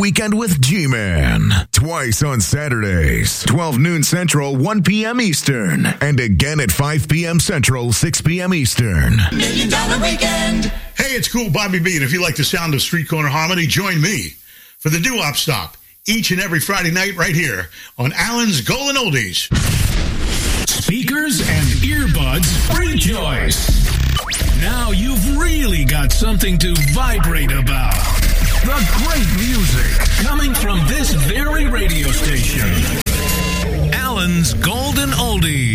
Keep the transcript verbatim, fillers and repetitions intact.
Weekend with G-Man. Twice on Saturdays, twelve noon Central, one p.m. Eastern. And again at five p.m. Central, six p.m. Eastern. Million Dollar Weekend. Hey, it's Cool Bobby B, and if you like the sound of Street Corner Harmony, join me for the Doo-Wop Stop each and every Friday night right here on Allen's Golden Oldies. Speakers and earbuds, rejoice! Now you've really got something to vibrate about. The great music coming from this very radio station. Allen's Golden Oldies.